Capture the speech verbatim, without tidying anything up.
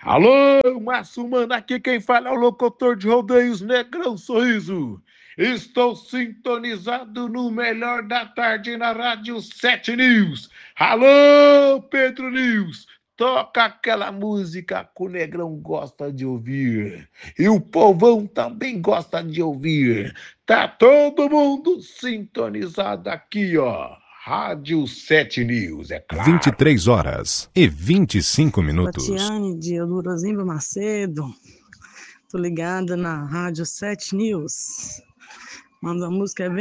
Alô, Márcio Mano, aqui quem fala é o locutor de rodeios Negrão Sorriso. Estou sintonizado no melhor da tarde na Rádio sete News. Alô, Pedro News, toca aquela música que o Negrão gosta de ouvir. E o povão também gosta de ouvir. Tá todo mundo sintonizado aqui, ó. Rádio sete News, é vinte e claro. três horas e vinte e cinco minutos. Tatiane de Eudorosimba Macedo. Tô ligada na Rádio sete News. Manda a música